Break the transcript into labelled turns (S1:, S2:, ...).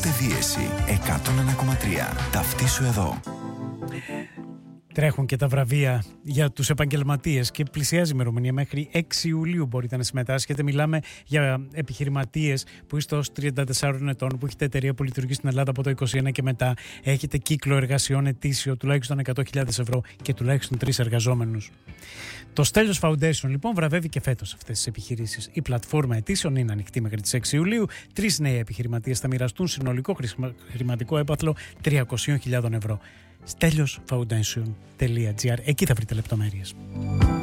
S1: Τότε Δίεση 101,3. Ταυτίσου εδώ.
S2: Τρέχουν και τα βραβεία για τους επαγγελματίες και πλησιάζει η ημερομηνία. Μέχρι 6 Ιουλίου μπορείτε να συμμετάσχετε. Μιλάμε για επιχειρηματίες που είστε ως 34 ετών, που έχετε εταιρεία που λειτουργεί στην Ελλάδα από το 2021 και μετά. Έχετε κύκλο εργασιών ετήσιο τουλάχιστον 100.000 ευρώ και τουλάχιστον 3 εργαζόμενους. Το Στέλιος Foundation λοιπόν βραβεύει και φέτος αυτές τις επιχειρήσεις. Η πλατφόρμα αιτήσεων είναι ανοιχτή μέχρι τις 6 Ιουλίου. 3 νέοι επιχειρηματίες θα μοιραστούν συνολικό χρηματικό έπαθλο 300.000 ευρώ. SteliosFoundation.gr. Εκεί θα βρείτε λεπτομέρειες.